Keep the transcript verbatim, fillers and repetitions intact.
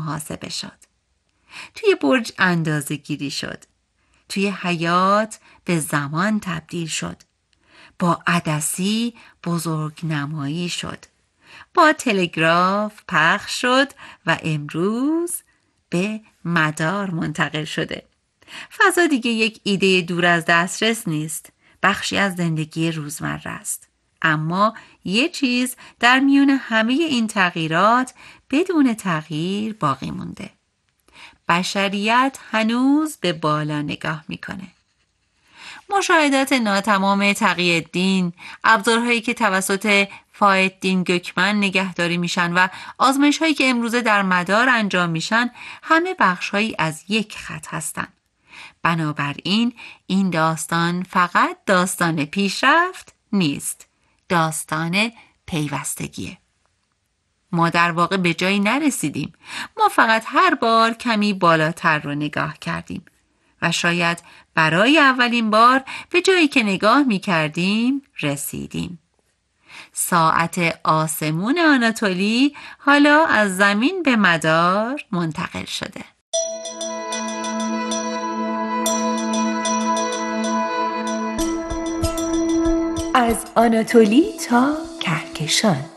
محاسبه شد. توی برج اندازه گیری شد. توی حیات به زمان تبدیل شد. با عدسی بزرگ نمایی شد. با تلگراف پخش شد و امروز به مدار منتقل شده. فضا دیگه یک ایده دور از دسترس نیست. بخشی از زندگی روزمره است. اما یه چیز در میون همه این تغییرات بدون تغییر باقی مونده. بشریت هنوز به بالا نگاه میکنه. مشاهدات ناتمام تقی‌الدین، ابزارهایی که توسط فایددین گوکمن نگهداری میشن و آزمایش‌هایی که امروزه در مدار انجام میشن، همه بخش‌هایی از یک خط هستن. بنابراین این داستان فقط داستان پیشرفت نیست، داستان پیوستگیه. ما در واقع به جایی نرسیدیم. ما فقط هر بار کمی بالاتر رو نگاه کردیم و شاید برای اولین بار به جایی که نگاه می کردیم رسیدیم. ساعت آسمون آناتولی حالا از زمین به مدار منتقل شده. از آناتولی تا کهکشان.